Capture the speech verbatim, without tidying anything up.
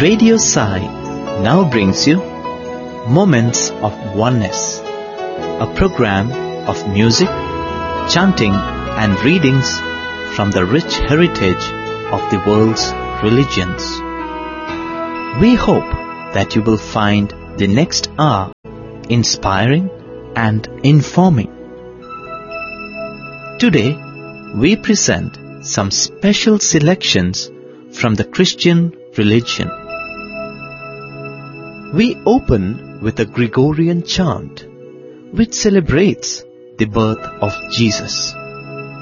Radio Sai now brings you Moments of Oneness, a program of music, chanting and readings from the rich heritage of the world's religions. We hope that you will find the next hour inspiring and informing. Today, we present some special selections from the Christian religion. We open with a Gregorian chant which celebrates the birth of Jesus.